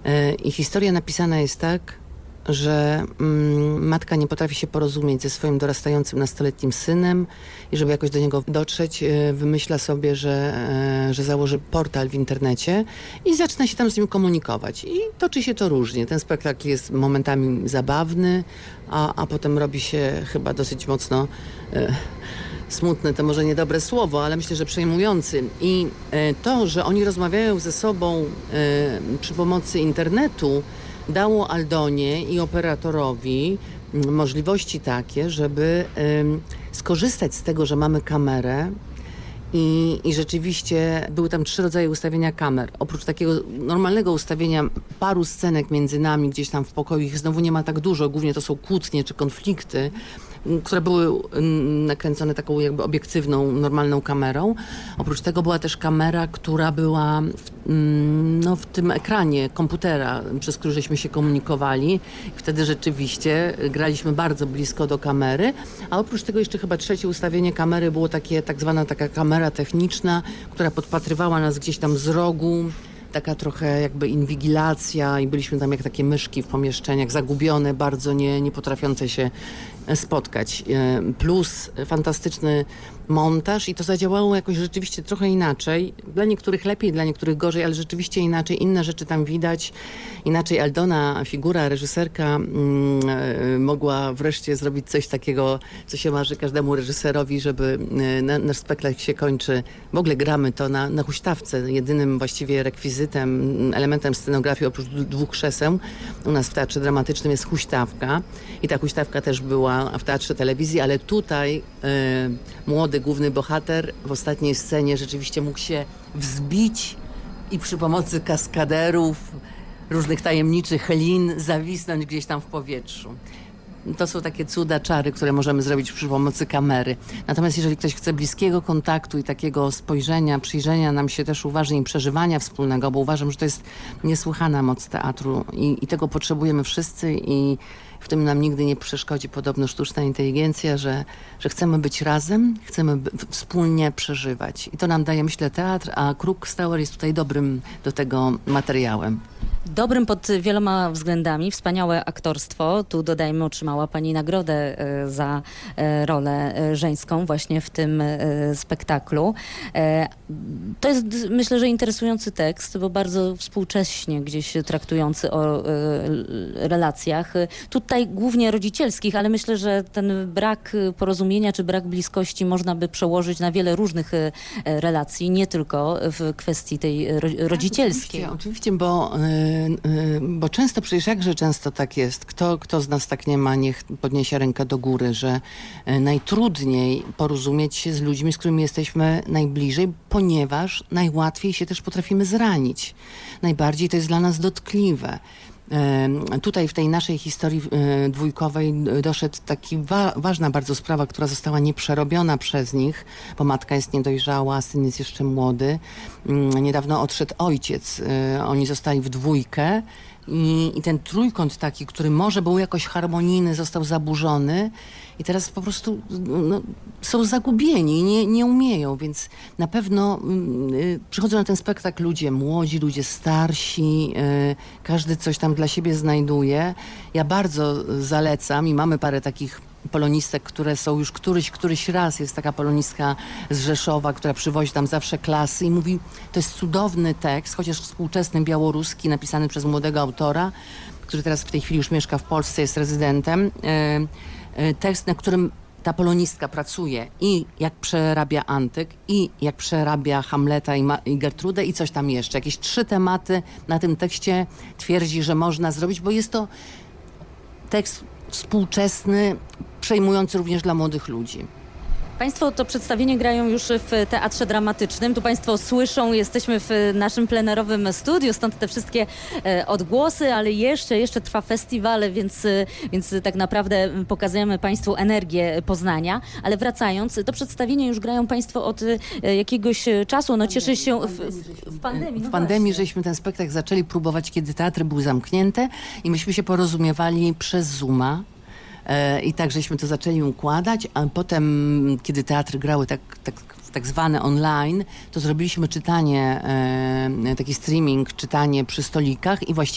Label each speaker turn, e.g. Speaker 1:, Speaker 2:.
Speaker 1: I historia napisana jest tak, że matka nie potrafi się porozumieć ze swoim dorastającym nastoletnim synem i żeby jakoś do niego dotrzeć, wymyśla sobie, że założy portal w internecie i zaczyna się tam z nim komunikować. I toczy się to różnie. Ten spektakl jest momentami zabawny, a potem robi się chyba dosyć mocno smutny, to może niedobre słowo, ale myślę, że przejmujący. I to, że oni rozmawiają ze sobą przy pomocy internetu, dało Aldonie i operatorowi możliwości takie, żeby skorzystać z tego, że mamy kamerę i rzeczywiście były tam 3 rodzaje ustawienia kamer. Oprócz takiego normalnego ustawienia paru scenek między nami, gdzieś tam w pokoju, ich znowu nie ma tak dużo, głównie to są kłótnie czy konflikty, które były nakręcone taką jakby obiektywną, normalną kamerą. Oprócz tego była też kamera, która była w tym ekranie komputera, przez który żeśmy się komunikowali. Wtedy rzeczywiście graliśmy bardzo blisko do kamery, a oprócz tego jeszcze chyba 3 ustawienie kamery było takie, tak zwana taka kamera techniczna, która podpatrywała nas gdzieś tam z rogu. Taka trochę jakby inwigilacja i byliśmy tam jak takie myszki w pomieszczeniach, zagubione, bardzo nie potrafiące się spotkać. Plus fantastyczny montaż i to zadziałało jakoś rzeczywiście trochę inaczej. Dla niektórych lepiej, dla niektórych gorzej, ale rzeczywiście inaczej. Inne rzeczy tam widać. Inaczej Aldona, figura, reżyserka mogła wreszcie zrobić coś takiego, co się marzy każdemu reżyserowi, żeby nasz spektakl się kończy. W ogóle gramy to na huśtawce. Jedynym właściwie rekwizytem, elementem scenografii oprócz 2 krzeseł u nas w Teatrze Dramatycznym jest huśtawka. I ta huśtawka też była w Teatrze Telewizji, ale tutaj młody główny bohater w ostatniej scenie rzeczywiście mógł się wzbić i przy pomocy kaskaderów, różnych tajemniczych lin zawisnąć gdzieś tam w powietrzu. To są takie cuda, czary, które możemy zrobić przy pomocy kamery. Natomiast jeżeli ktoś chce bliskiego kontaktu i takiego spojrzenia, przyjrzenia nam się też uważnie i przeżywania wspólnego, bo uważam, że to jest niesłychana moc teatru i tego potrzebujemy wszyscy i w tym nam nigdy nie przeszkodzi podobno sztuczna inteligencja, że chcemy być razem, chcemy wspólnie przeżywać. I to nam daje, myślę, teatr, a Kruk-Stauer jest tutaj dobrym do tego materiałem.
Speaker 2: Dobrym pod wieloma względami, wspaniałe aktorstwo. Tu dodajmy, otrzymała pani nagrodę za rolę żeńską właśnie w tym spektaklu. To jest, myślę, że interesujący tekst, bo bardzo współcześnie gdzieś traktujący o relacjach. Tutaj głównie rodzicielskich, ale myślę, że ten brak porozumienia czy brak bliskości można by przełożyć na wiele różnych relacji, nie tylko w kwestii tej rodzicielskiej.
Speaker 1: Tak, oczywiście, bo często, przecież jakże często tak jest, kto z nas tak nie ma, niech podniesie rękę do góry, że najtrudniej porozumieć się z ludźmi, z którymi jesteśmy najbliżej, ponieważ najłatwiej się też potrafimy zranić. Najbardziej to jest dla nas dotkliwe. Tutaj w tej naszej historii dwójkowej doszedł taki ważna bardzo sprawa, która została nieprzerobiona przez nich, bo matka jest niedojrzała, syn jest jeszcze młody. Niedawno odszedł ojciec. Oni zostali w dwójkę i ten trójkąt taki, który może był jakoś harmonijny, został zaburzony i teraz po prostu są zagubieni, nie umieją, więc na pewno przychodzą na ten spektakl ludzie młodzi, ludzie starsi, każdy coś tam dla siebie znajduje. Ja bardzo zalecam i mamy parę takich polonistek, które są już któryś raz. Jest taka polonistka z Rzeszowa, która przywozi tam zawsze klasy i mówi, to jest cudowny tekst, chociaż współczesny, białoruski, napisany przez młodego autora, który teraz w tej chwili już mieszka w Polsce, jest rezydentem. Tekst, na którym ta polonistka pracuje i jak przerabia antyk, i jak przerabia Hamleta i Gertrudę i coś tam jeszcze. Jakieś 3 tematy na tym tekście twierdzi, że można zrobić, bo jest to tekst współczesny, przejmujący również dla młodych ludzi.
Speaker 2: Państwo to przedstawienie grają już w Teatrze Dramatycznym. Tu Państwo słyszą, jesteśmy w naszym plenerowym studiu, stąd te wszystkie odgłosy, ale jeszcze trwa festiwal, więc tak naprawdę pokazujemy Państwu energię Poznania. Ale wracając, to przedstawienie już grają Państwo od jakiegoś czasu. No cieszy się w pandemii.
Speaker 1: W pandemii żeśmy ten spektakl zaczęli próbować, kiedy teatry były zamknięte i myśmy się porozumiewali przez Zooma. I tak żeśmy to zaczęli układać, a potem, kiedy teatry grały tak zwane online, to zrobiliśmy czytanie, taki streaming, czytanie przy stolikach i właściwie